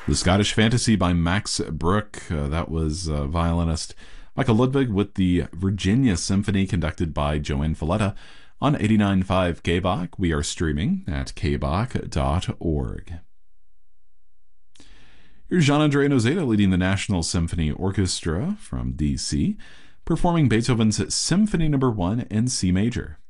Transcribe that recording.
The Scottish Fantasy by Max Bruch. That was violinist Michael Ludwig with the Virginia Symphony conducted by Joanne Falletta on 89.5 KBach. We are streaming at kbach.org. Here's Jean-André Nozeda leading the National Symphony Orchestra from D.C., performing Beethoven's Symphony No. 1 in C major.